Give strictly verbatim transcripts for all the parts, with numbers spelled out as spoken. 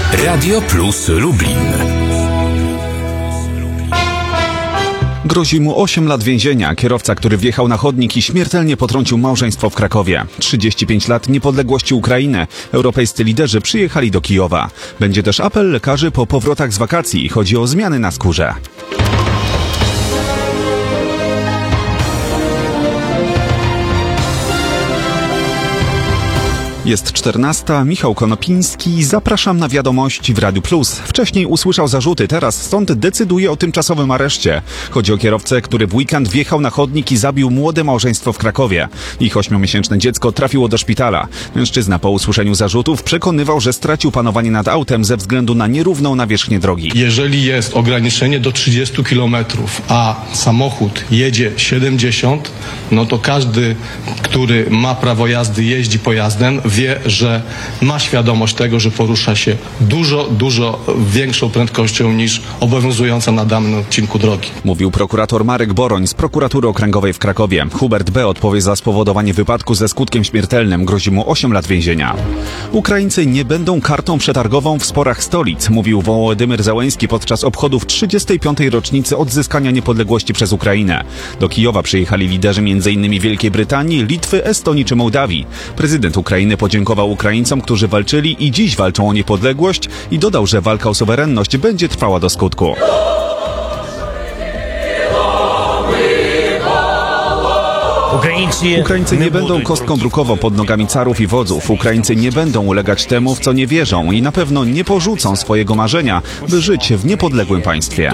Radio Plus Lublin. Grozi mu osiem lat więzienia. Kierowca, który wjechał na chodnik i śmiertelnie potrącił małżeństwo w Krakowie. trzydzieści pięć lat niepodległości Ukrainy. Europejscy liderzy przyjechali do Kijowa. Będzie też apel lekarzy po powrotach z wakacji. Chodzi o zmiany na skórze. Jest czternasta, Michał Konopiński, zapraszam na wiadomości w Radiu Plus. Wcześniej usłyszał zarzuty, teraz sąd decyduje o tymczasowym areszcie. Chodzi o kierowcę, który w weekend wjechał na chodnik i zabił młode małżeństwo w Krakowie. Ich ośmiomiesięczne dziecko trafiło do szpitala. Mężczyzna po usłyszeniu zarzutów przekonywał, że stracił panowanie nad autem ze względu na nierówną nawierzchnię drogi. Jeżeli jest ograniczenie do trzydziestu kilometrów, a samochód jedzie siedemdziesiąt, no to każdy, który ma prawo jazdy, jeździ pojazdem, wie, że ma świadomość tego, że porusza się dużo, dużo większą prędkością niż obowiązująca na danym odcinku drogi. Mówił prokurator Marek Boroń z Prokuratury Okręgowej w Krakowie. Hubert B. odpowie za spowodowanie wypadku ze skutkiem śmiertelnym. Grozi mu osiem lat więzienia. Ukraińcy nie będą kartą przetargową w sporach stolic, mówił Wołodymyr Zełenski podczas obchodów trzydziestej piątej rocznicy odzyskania niepodległości przez Ukrainę. Do Kijowa przyjechali liderzy między innymi Wielkiej Brytanii, Litwy, Estonii czy Mołdawii. Prezydent Ukrainy podziękował Ukraińcom, którzy walczyli i dziś walczą o niepodległość i dodał, że walka o suwerenność będzie trwała do skutku. Ukraińcy nie będą kostką drukową pod nogami carów i wodzów. Ukraińcy nie będą ulegać temu, w co nie wierzą i na pewno nie porzucą swojego marzenia, by żyć w niepodległym państwie.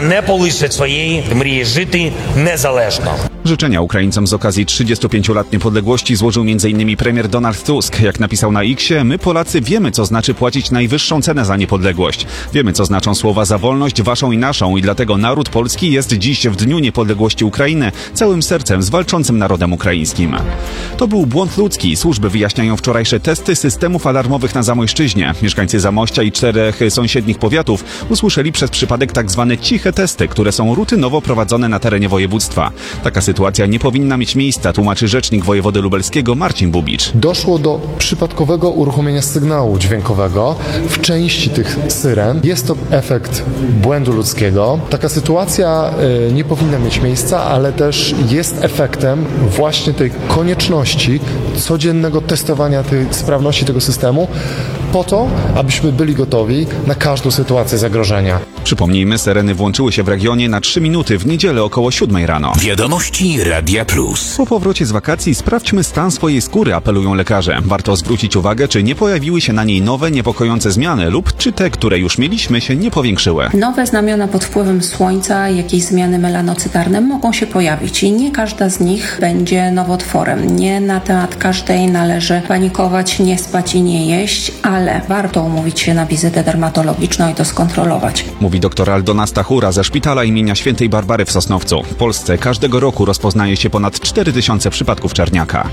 Życzenia Ukraińcom z okazji trzydziestu pięciu lat niepodległości złożył między innymi premier Donald Tusk. Jak napisał na X-ie, my Polacy wiemy, co znaczy płacić najwyższą cenę za niepodległość. Wiemy, co znaczą słowa za wolność waszą i naszą i dlatego naród polski jest dziś w Dniu Niepodległości Ukrainy całym sercem z walczącym narodem ukraińskim. To był błąd ludzki. Służby wyjaśniają wczorajsze testy systemów alarmowych na Zamojszczyźnie. Mieszkańcy Zamościa i czterech sąsiednich powiatów usłyszeli przez przypadek tak zwane ciche testy, które są rutynowo prowadzone na terenie województwa. Taka sytuacja nie powinna mieć miejsca, tłumaczy rzecznik wojewody lubelskiego Marcin Bubicz. Doszło do przypadkowego uruchomienia sygnału dźwiękowego w części tych syren. Jest to efekt błędu ludzkiego. Taka sytuacja y, nie powinna mieć miejsca, ale też jest efektem właśnie tej konieczności codziennego testowania tej sprawności tego systemu po to, abyśmy byli gotowi na każdą sytuację zagrożenia. Przypomnijmy, syreny włączyły się w regionie na trzy minuty w niedzielę około siódmej rano. Wiadomości Radia Plus. Po powrocie z wakacji sprawdźmy stan swojej skóry, apelują lekarze. Warto zwrócić uwagę, czy nie pojawiły się na niej nowe, niepokojące zmiany lub czy te, które już mieliśmy, się nie powiększyły. Nowe znamiona pod wpływem słońca, jakieś zmiany melanocytarne mogą się pojawić i nie każda z nich będzie nowotworem. Nie na temat każdej należy panikować, nie spać i nie jeść, ale warto umówić się na wizytę dermatologiczną i to skontrolować. Mówi dr Aldona Stachura ze Szpitala imienia Świętej Barbary w Sosnowcu. W Polsce każdego roku rozpoznaje się ponad cztery tysiące przypadków czerniaka.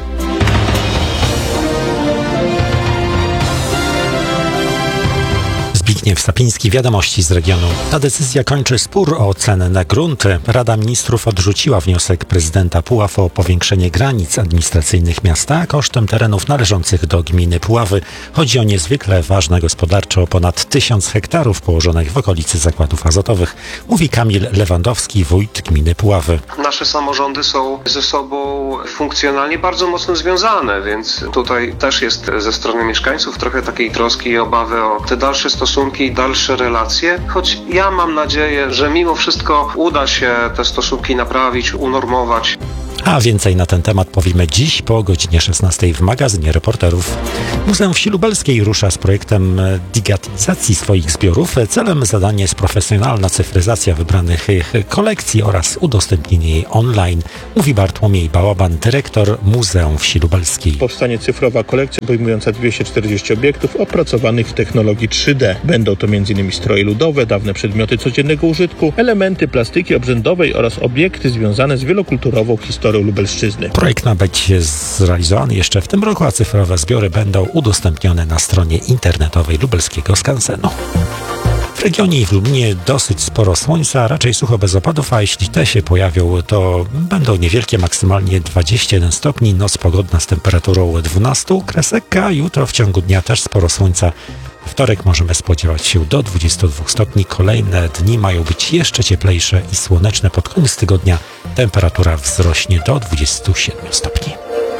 Zbigniew Sapiński, wiadomości z regionu. Ta decyzja kończy spór o cenę na grunty. Rada Ministrów odrzuciła wniosek prezydenta Puław o powiększenie granic administracyjnych miasta kosztem terenów należących do gminy Puławy. Chodzi o niezwykle ważne gospodarczo ponad tysiąc hektarów położonych w okolicy zakładów azotowych, mówi Kamil Lewandowski, wójt gminy Puławy. Nasze samorządy są ze sobą funkcjonalnie bardzo mocno związane, więc tutaj też jest ze strony mieszkańców trochę takiej troski i obawy o te dalsze stosunki i dalsze relacje, choć ja mam nadzieję, że mimo wszystko uda się te stosunki naprawić, unormować. A więcej na ten temat powiemy dziś po godzinie szesnastej w magazynie Reporterów. Muzeum Wsi Lubelskiej rusza z projektem digitalizacji swoich zbiorów. Celem zadania jest profesjonalna cyfryzacja wybranych kolekcji oraz udostępnienie jej online, mówi Bartłomiej Bałaban, dyrektor Muzeum Wsi Lubelskiej. Powstanie cyfrowa kolekcja obejmująca dwieście czterdzieści obiektów opracowanych w technologii trzy D. Będą to między innymi stroje ludowe, dawne przedmioty codziennego użytku, elementy plastyki obrzędowej oraz obiekty związane z wielokulturową historią Lubelszczyzny. Projekt ma być zrealizowany jeszcze w tym roku, a cyfrowe zbiory będą udostępnione na stronie internetowej lubelskiego skansenu. W regionie i w Lublinie dosyć sporo słońca, raczej sucho bez opadów, a jeśli te się pojawią, to będą niewielkie, maksymalnie dwadzieścia jeden stopni, noc pogodna z temperaturą dwanaście kresek, a jutro w ciągu dnia też sporo słońca, W wtorek możemy spodziewać się do dwudziestu dwóch stopni. Kolejne dni mają być jeszcze cieplejsze i słoneczne. Pod koniec tygodnia temperatura wzrośnie do dwudziestu siedmiu stopni.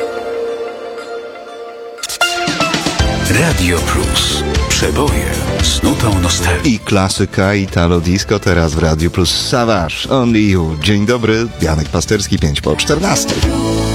Radio Plus. Przeboje z nutą nostalgii. I klasyka Italo Disco teraz w Radio Plus. Savage, Only You. Dzień dobry, Janek Pasterski, pięć po czternastej.